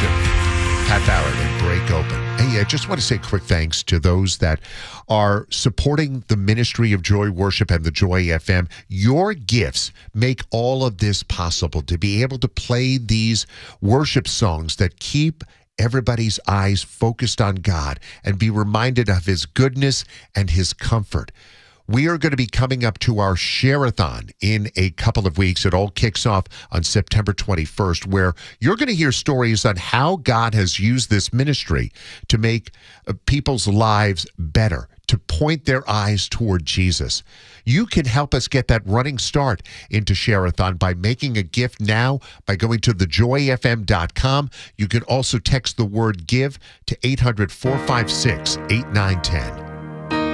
worship. Pat Barrett and Break Open. Hey, I just want to say quick thanks to those that are supporting the ministry of Joy Worship and the Joy FM. Your gifts make all of this possible, to be able to play these worship songs that keep everybody's eyes focused on God and be reminded of his goodness and his comfort. We are going to be coming up to our Share-a-thon in a couple of weeks. It all kicks off on September 21st, where you're going to hear stories on how God has used this ministry to make people's lives better, to point their eyes toward Jesus. You can help us get that running start into Share-a-thon by making a gift now by going to thejoyfm.com. You can also text the word GIVE to 800-456-8910.